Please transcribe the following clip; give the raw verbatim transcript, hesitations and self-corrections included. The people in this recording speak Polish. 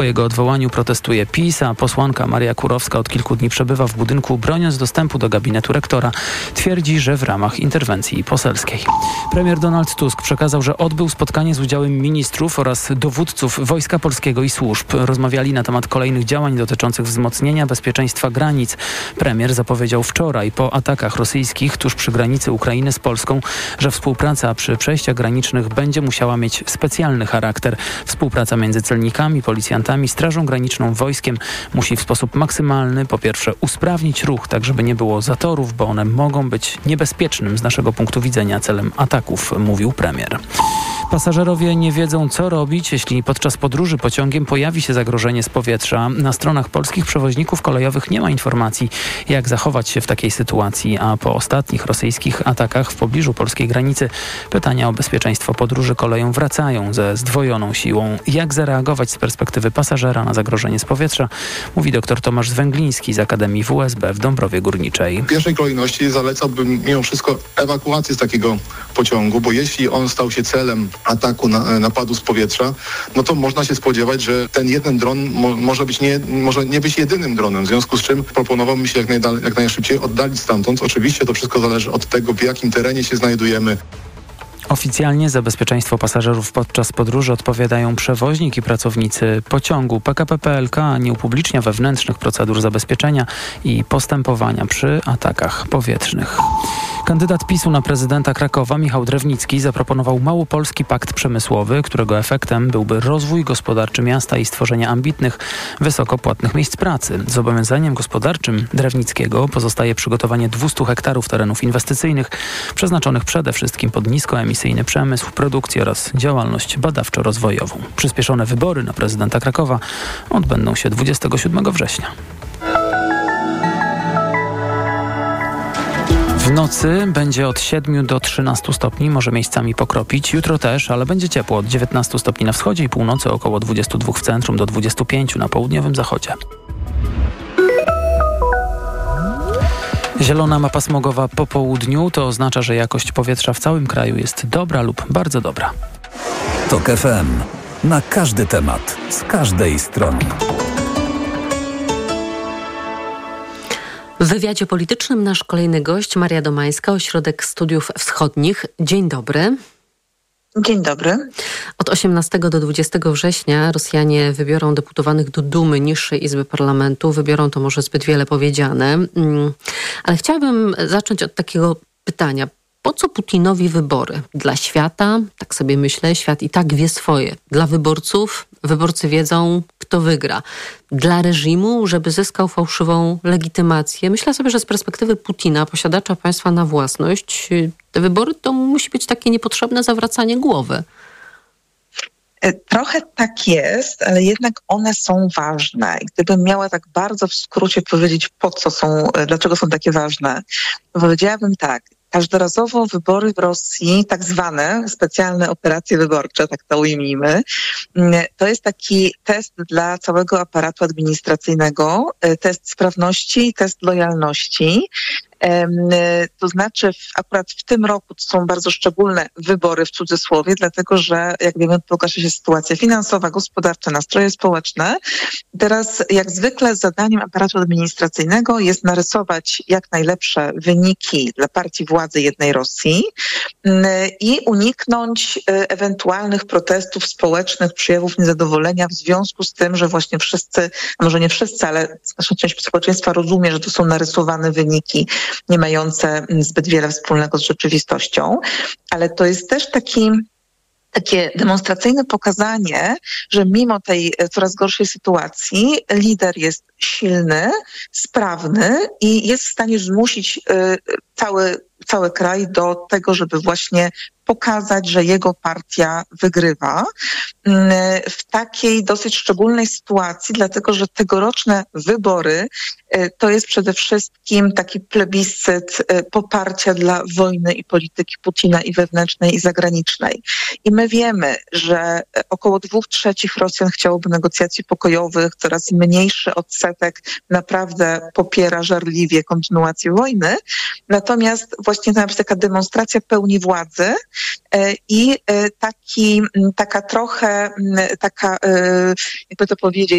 Po jego odwołaniu protestuje PiS, a posłanka Maria Kurowska od kilku dni przebywa w budynku, broniąc dostępu do gabinetu rektora. Twierdzi, że w ramach interwencji poselskiej. Premier Donald Tusk przekazał, że odbył spotkanie z udziałem ministrów oraz dowódców Wojska Polskiego i służb. Rozmawiali na temat kolejnych działań dotyczących wzmocnienia bezpieczeństwa granic. Premier zapowiedział wczoraj po atakach rosyjskich tuż przy granicy Ukrainy z Polską, że współpraca przy przejściach granicznych będzie musiała mieć specjalny charakter. Współpraca między celnikami, policjantami, Strażą Graniczną, wojskiem musi w sposób maksymalny po pierwsze usprawnić ruch, tak żeby nie było zatorów, bo one mogą być niebezpiecznym z naszego punktu widzenia celem ataków, mówił premier. Pasażerowie nie wiedzą, co robić, jeśli podczas podróży pociągiem pojawi się zagrożenie z powietrza. Na stronach polskich przewoźników kolejowych nie ma informacji, jak zachować się w takiej sytuacji, a po ostatnich rosyjskich atakach w pobliżu polskiej granicy pytania o bezpieczeństwo podróży koleją wracają ze zdwojoną siłą. Jak zareagować z perspektywy pasażera na zagrożenie z powietrza, mówi dr Tomasz Zwęgliński z Akademii W S B w Dąbrowie Górniczej. W pierwszej kolejności zalecałbym mimo wszystko ewakuację z takiego pociągu, bo jeśli on stał się celem ataku, na, napadu z powietrza, no to można się spodziewać, że ten jeden dron mo, może być nie, może nie być jedynym dronem, w związku z czym proponowałbym się jak, najdalej, jak najszybciej oddalić stamtąd. Oczywiście to wszystko zależy od tego, w jakim terenie się znajdujemy. Oficjalnie za bezpieczeństwo pasażerów podczas podróży odpowiadają przewoźnik i pracownicy pociągu. P K P P L K nie upublicznia wewnętrznych procedur zabezpieczenia i postępowania przy atakach powietrznych. Kandydat PiSu na prezydenta Krakowa Michał Drewnicki zaproponował Małopolski Pakt Przemysłowy, którego efektem byłby rozwój gospodarczy miasta i stworzenie ambitnych, wysoko płatnych miejsc pracy. Zobowiązaniem gospodarczym Drewnickiego pozostaje przygotowanie dwieście hektarów terenów inwestycyjnych przeznaczonych przede wszystkim pod niskoemisyjny przemysł, produkcję oraz działalność badawczo-rozwojową. Przyspieszone wybory na prezydenta Krakowa odbędą się dwudziestego siódmego września. W nocy będzie od siedmiu do trzynastu stopni, może miejscami pokropić. Jutro też, ale będzie ciepło od dziewiętnastu stopni na wschodzie i północy, około dwudziestu dwóch w centrum do dwudziestu pięciu na południowym zachodzie. Zielona mapa smogowa po południu to oznacza, że jakość powietrza w całym kraju jest dobra lub bardzo dobra. TOK F M. Na każdy temat, z każdej strony. W wywiadzie politycznym nasz kolejny gość, Maria Domańska, Ośrodek Studiów Wschodnich. Dzień dobry. Dzień dobry. Od osiemnastego do dwudziestego września Rosjanie wybiorą deputowanych do Dumy, niższej Izby Parlamentu. Wybiorą to może zbyt wiele powiedziane. Ale chciałabym zacząć od takiego pytania. Po co Putinowi wybory? Dla świata, tak sobie myślę, świat i tak wie swoje. Dla wyborców, wyborcy wiedzą, kto wygra. Dla reżimu, żeby zyskał fałszywą legitymację. Myślę sobie, że z perspektywy Putina, posiadacza państwa na własność, te wybory to musi być takie niepotrzebne zawracanie głowy. Trochę tak jest, ale jednak one są ważne. I gdybym miała tak bardzo w skrócie powiedzieć, po co są, dlaczego są takie ważne, to powiedziałabym tak. Każdorazowo wybory w Rosji, tak zwane specjalne operacje wyborcze, tak to ujmijmy, to jest taki test dla całego aparatu administracyjnego, test sprawności i test lojalności. To znaczy w, akurat w tym roku to są bardzo szczególne wybory w cudzysłowie, dlatego że jak wiemy pogarsza się sytuacja finansowa, gospodarcza, nastroje społeczne. Teraz jak zwykle zadaniem aparatu administracyjnego jest narysować jak najlepsze wyniki dla partii władzy jednej Rosji i uniknąć ewentualnych protestów społecznych, przejawów niezadowolenia w związku z tym, że właśnie wszyscy, a może nie wszyscy, ale znaczna część społeczeństwa rozumie, że to są narysowane wyniki nie mające zbyt wiele wspólnego z rzeczywistością, ale to jest też taki takie demonstracyjne pokazanie, że mimo tej coraz gorszej sytuacji lider jest silny, sprawny i jest w stanie zmusić cały, cały kraj do tego, żeby właśnie pokazać, że jego partia wygrywa w takiej dosyć szczególnej sytuacji, dlatego że tegoroczne wybory to jest przede wszystkim taki plebiscyt poparcia dla wojny i polityki Putina i wewnętrznej i zagranicznej. I my wiemy, że około dwóch trzecich Rosjan chciałoby negocjacji pokojowych, coraz mniejszy odsetek naprawdę popiera żarliwie kontynuację wojny. Natomiast właśnie ta taka demonstracja pełni władzy i taki, taka trochę, taka, jakby to powiedzieć,